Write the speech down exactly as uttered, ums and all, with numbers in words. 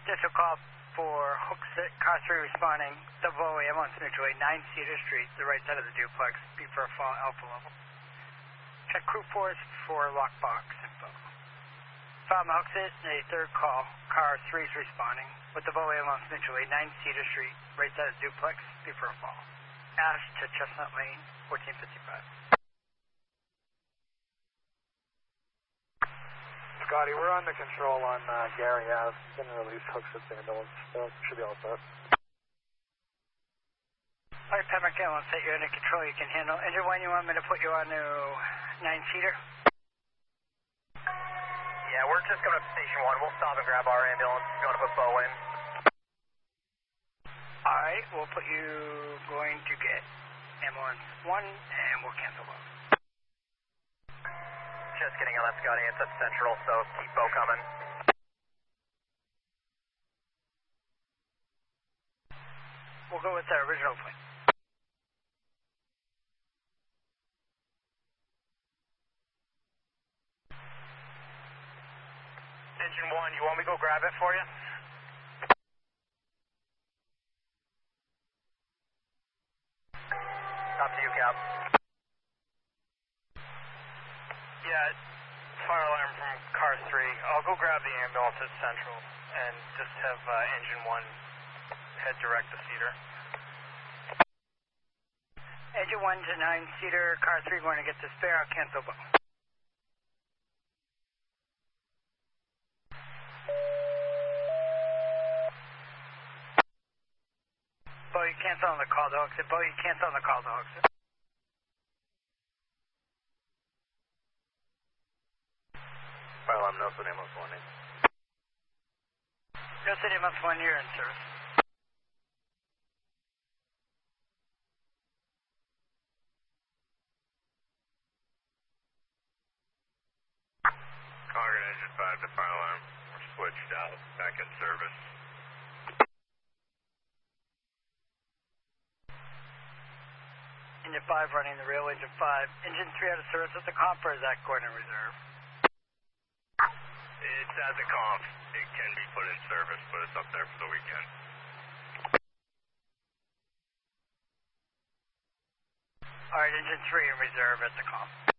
Initial call for Hooksett, car three responding, double O A M on Mutual Aid, nine Cedar Street, the right side of the duplex, B for fall alpha level. Check crew force for lockbox info. Found Hooksett, a third call, car three is responding, with the O A M on Mutual Aid, nine Cedar Street, right side of the duplex, B for fall. Ash to Chestnut Lane, fourteen fifty-five. Scotty, we're on the control on uh, Gary Ave. Didn't release Hooksett ambulance, so should be all set. Alright, Pembroke ambulance, set you under control, you can handle. Engine one, you want me to put you on to nine seater? Yeah, we're just going up to station one. We'll stop and grab our ambulance. We're going to put Bo in. Alright, we'll put you going to get ambulance one, and we'll cancel both. Just getting on that, Scotty. It's at Central, so keep Bo coming. We'll go with our original plan. Engine one, you want me to go grab it for you? Up to you, Cap. Yeah, fire alarm from car three. I'll go grab the ambulance at Central and just have uh, engine one head direct to Cedar. Engine one to nine seater, car three going to get the spare, I'll cancel both. Bo, you cancel on the call to Hooksett. Bo, you cancel on the call to Hooksett. Fire alarm, no city ambulance one. No city ambulance one, you're in service. Concord engine five to fire alarm. We're switched out, back in service. Engine five running the rail, engine five. Engine three out of service at the comp, or is that going to reserve? It's at the comp. It can be put in service, but it's up there for the weekend. Alright, engine three in reserve at the comp.